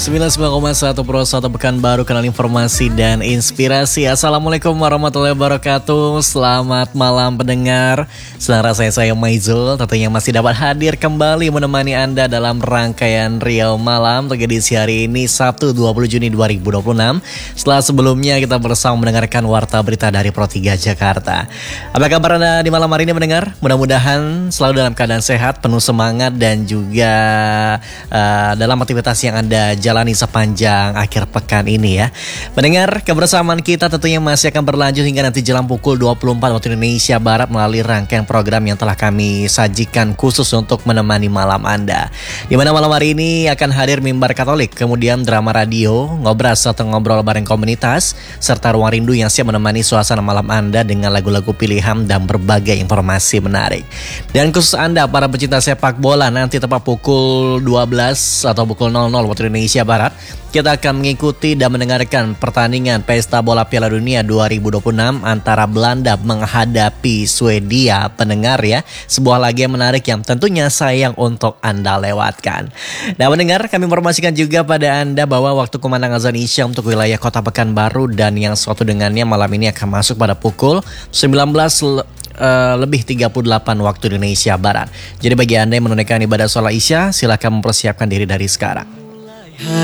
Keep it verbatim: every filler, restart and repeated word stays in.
sembilan puluh sembilan koma satu Pro satu Pekanbaru, kanal informasi dan inspirasi. Assalamualaikum warahmatullahi wabarakatuh. Selamat malam pendengar. Senang rasanya saya Maizul tentunya masih dapat hadir kembali menemani Anda dalam rangkaian Riau Malam untuk edisi hari ini Sabtu dua puluh Juni dua ribu dua puluh enam. Setelah sebelumnya kita bersama mendengarkan warta berita dari Pro tiga Jakarta. Apa kabar Anda di malam hari ini mendengar? Mudah-mudahan selalu dalam keadaan sehat, penuh semangat dan juga uh, dalam aktivitas yang Anda jalani sepanjang akhir pekan ini ya. Mendengar kebersamaan kita tentunya masih akan berlanjut hingga nanti jelang pukul dua puluh empat waktu Indonesia Barat melalui rangkaian program yang telah kami sajikan khusus untuk menemani malam Anda. Di mana malam hari ini akan hadir Mimbar Katolik, kemudian drama radio, ngobras atau ngobrol bareng komunitas, serta Ruang Rindu yang siap menemani suasana malam Anda dengan lagu-lagu pilihan dan berbagai informasi menarik. Dan khusus Anda para pecinta sepak bola, nanti tepat pukul dua belas atau pukul nol nol waktu Indonesia Barat, kita akan mengikuti dan mendengarkan pertandingan Pesta Bola Piala Dunia dua ribu dua puluh enam antara Belanda menghadapi Swedia. Pendengar ya, sebuah laga yang menarik yang tentunya sayang untuk Anda lewatkan. Nah mendengar, kami informasikan juga pada Anda bahwa waktu kumandang azan Isya untuk wilayah Kota Pekanbaru dan yang suatu dengannya malam ini akan masuk pada pukul sembilan belas Uh, lebih tiga puluh delapan waktu Indonesia Barat. Jadi bagi Anda yang menunaikan ibadah sholat Isya, silakan mempersiapkan diri dari sekarang.